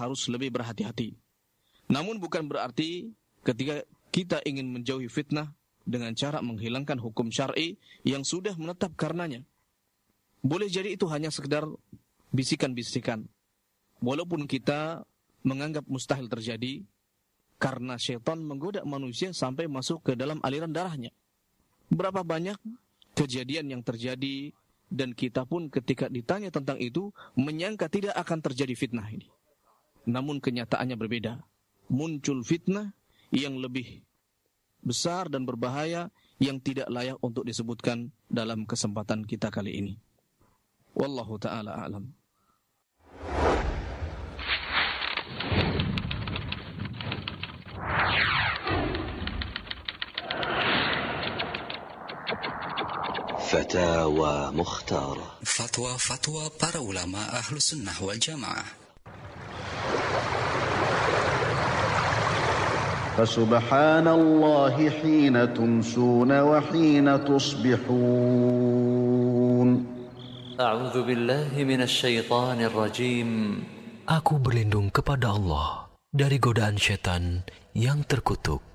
harus lebih berhati-hati. Namun bukan berarti ketika kita ingin menjauhi fitnah dengan cara menghilangkan hukum syar'i yang sudah menetap karenanya. Boleh jadi itu hanya sekedar bisikan-bisikan. Walaupun kita menganggap mustahil terjadi, karena syaitan menggoda manusia sampai masuk ke dalam aliran darahnya. Berapa banyak kejadian yang terjadi, dan kita pun ketika ditanya tentang itu, menyangka tidak akan terjadi fitnah ini. Namun kenyataannya berbeda. Muncul fitnah yang lebih besar dan berbahaya yang tidak layak untuk disebutkan dalam kesempatan kita kali ini. Wallahu ta'ala a'lam. Fatawa Mukhtarah. Fatwa-fatwa para ulama Ahlus Sunnah wal Jamaah. Fasubhanallahi hina tumsuna wa hina tusbihun. A'udzu billahi minasy syaithanir rajim. Aku berlindung kepada Allah dari godaan syaitan yang terkutuk.